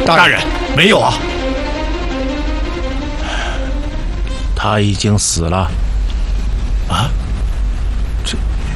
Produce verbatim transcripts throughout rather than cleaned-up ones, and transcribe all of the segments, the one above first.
大人，没有啊。 他已经死了。 啊？这……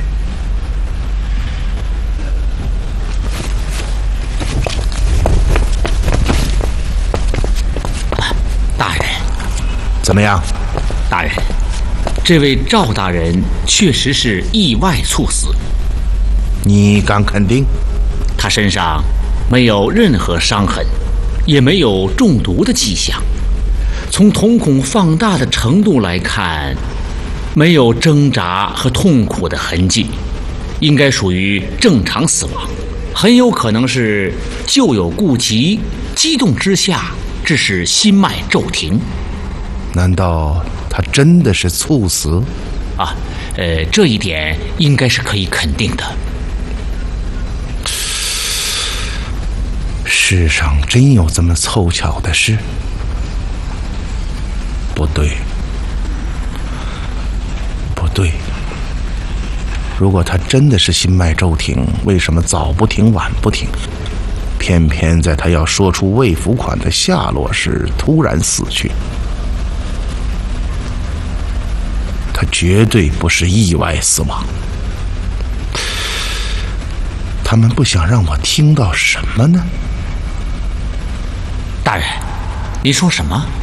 大人， 怎么样？ 大人，这位赵大人确实是意外猝死。 你敢肯定？ 他身上没有任何伤痕，也没有中毒的迹象。从瞳孔放大的程度来看，没有挣扎和痛苦的痕迹，应该属于正常死亡。很有可能是旧有顾及，激动之下致使心脉骤停。 难道他真的是猝死？ 啊，呃，这一点应该是可以肯定的。 世上真有这么凑巧的事？不对，不对。如果他真的是心脉骤停，为什么早不停晚不停，偏偏在他要说出未付款的下落时突然死去？他绝对不是意外死亡。他们不想让我听到什么呢？ 大人，你说什么？